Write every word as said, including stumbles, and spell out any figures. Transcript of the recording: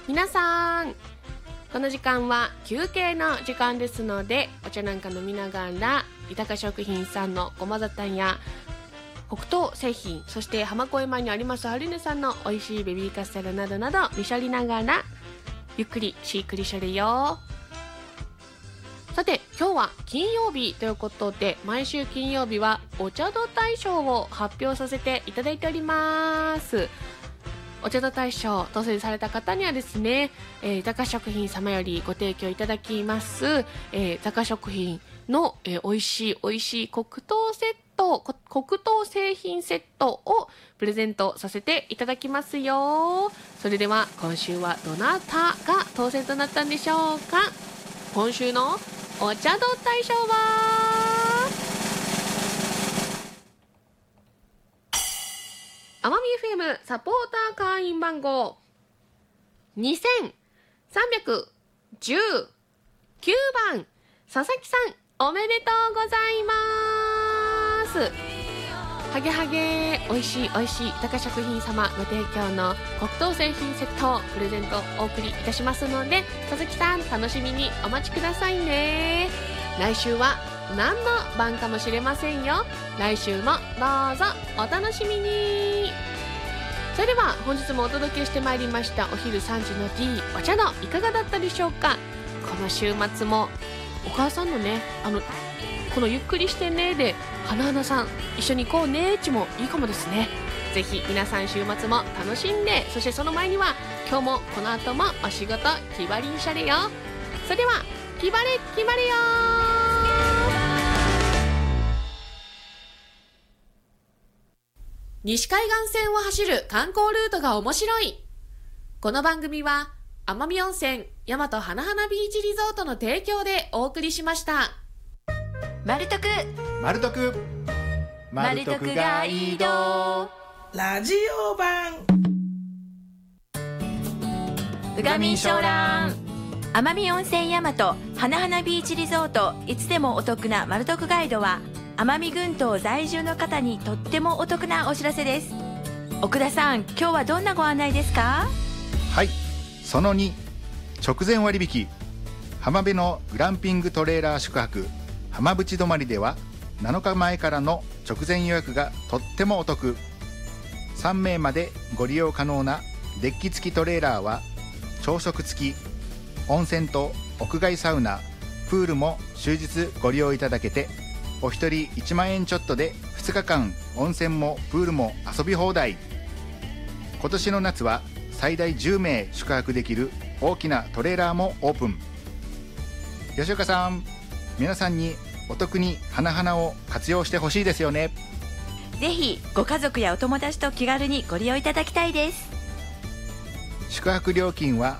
皆さん、この時間は休憩の時間ですので、お茶なんか飲みながら豊か食品さんのごまざたんや北東製品、そして浜越前にありますハリネさんの美味しいベビーカステラなどなど見しゃりながらゆっくりしっくりしゃるよ。さて今日は金曜日ということで、毎週金曜日はお茶の大賞を発表させていただいております。お茶の大賞当選された方にはですね、えー、豊か食品様よりご提供いただきます、えー、豊か食品の、えー、美味しい美味しい黒糖セット黒糖製品セットをプレゼントさせていただきますよ。それでは今週はどなたが当選となったんでしょうか。今週のお茶の大賞は奄美 エフエム サポーター会員番号にせんさんびゃくじゅうきゅうばん佐々木さん、おめでとうございます。はげはげおいしいおいしい豊か食品様ご提供の黒糖製品セットをプレゼントお送りいたしますので、佐々木さん楽しみにお待ちくださいね。来週は何の番かもしれませんよ。来週もどうぞお楽しみに。それでは本日もお届けしてまいりましたお昼さんじの T お茶のいかがだったでしょうか。この週末もお母さんのね、あのこのゆっくりしてねで花々さん一緒に行こうねちもいいかもですね。ぜひ皆さん週末も楽しんで、そしてその前には今日もこの後もお仕事気張りにしゃれよ。それでは気張れ気張れよ。西海岸線を走る観光ルートが面白い。この番組は奄美温泉大和花々ビーチリゾートの提供でお送りしました。 マルトクマルトクマルトクガイドラジオ版うがみんしょうらん奄美温泉大和花々ビーチリゾートいつでもお得なマルトクガイドは、奄美群島在住の方にとってもお得なお知らせです。奥田さん、今日はどんなご案内ですか？ はい、そのに、直前割引浜辺のグランピングトレーラー宿泊浜淵泊まりではなのかまえからの直前予約がとってもお得。さんめいまでご利用可能なデッキ付きトレーラーは朝食付き、温泉と屋外サウナプールも終日ご利用いただけて、お一人いちまんえんちょっとでふつかかん温泉もプールも遊び放題。今年の夏は最大じゅうめい宿泊できる大きなトレーラーもオープン。吉岡さん、皆さんにお得に花々を活用してほしいですよね。 ぜひご家族やお友達と気軽にご利用いただきたいです。 宿泊料金は